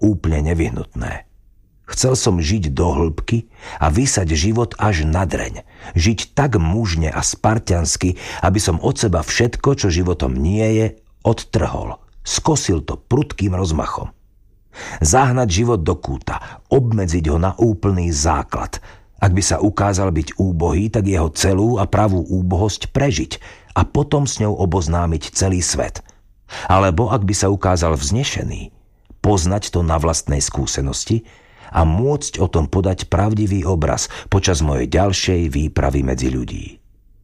úplne nevyhnutné. Chcel som žiť do hĺbky a vysať život až na dreň. Žiť tak mužne a spartiansky, aby som od seba všetko, čo životom nie je, odtrhol. Skosil to prudkým rozmachom. Zahnať život do kúta, obmedziť ho na úplný základ. Ak by sa ukázal byť úbohý, tak jeho celú a pravú úbohosť prežiť a potom s ňou oboznámiť celý svet. Alebo ak by sa ukázal vznešený, poznať to na vlastnej skúsenosti a môcť o tom podať pravdivý obraz počas mojej ďalšej výpravy medzi ľudí.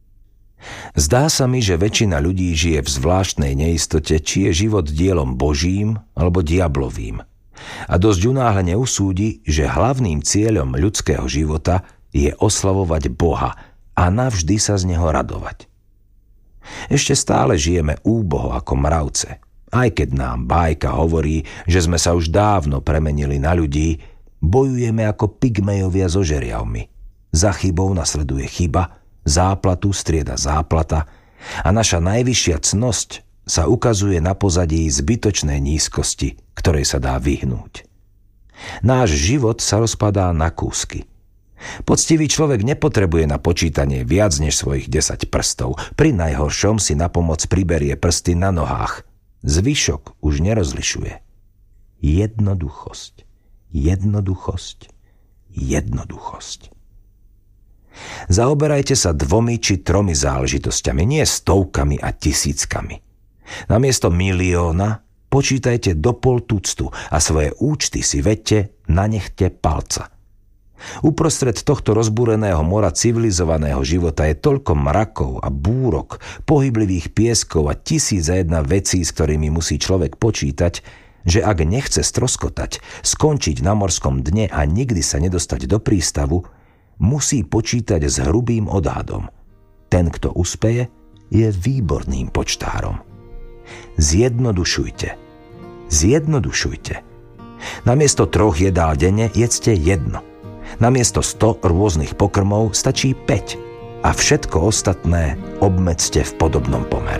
Zdá sa mi, že väčšina ľudí žije v zvláštnej neistote, či je život dielom Božím alebo diablovým. A dosť unáhlene usúdi, že hlavným cieľom ľudského života je oslavovať Boha a navždy sa z neho radovať. Ešte stále žijeme úboho ako mravce. Aj keď nám bájka hovorí, že sme sa už dávno premenili na ľudí, bojujeme ako pygmejovia so žeriavmi. Za chybou nasleduje chyba, záplatu strieda záplata a naša najvyššia cnosť sa ukazuje na pozadí zbytočnej nízkosti, ktorej sa dá vyhnúť. Náš život sa rozpadá na kúsky. Poctivý človek nepotrebuje na počítanie viac než svojich 10 prstov. Pri najhoršom si na pomoc priberie prsty na nohách. Zvyšok už nerozlišuje. Jednoduchosť, jednoduchosť, jednoduchosť. Zaoberajte sa 2 či 3 záležitosťami, nie stovkami a tisíckami. Namiesto milióna počítajte do 0,5 tuctu a svoje účty si vedte na nechte palca. Uprostred tohto rozbúreného mora civilizovaného života je toľko mrakov a búrok, pohyblivých pieskov a 1001 vecí, s ktorými musí človek počítať, že ak nechce stroskotať, skončiť na morskom dne a nikdy sa nedostať do prístavu, musí počítať s hrubým odhadom. Ten, kto uspeje, je výborným počtárom. Zjednodušujte. Zjednodušujte. Namiesto 3 jedál denne jedzte 1. Namiesto 100 rôznych pokrmov stačí 5. A všetko ostatné obmedzte v podobnom pomere.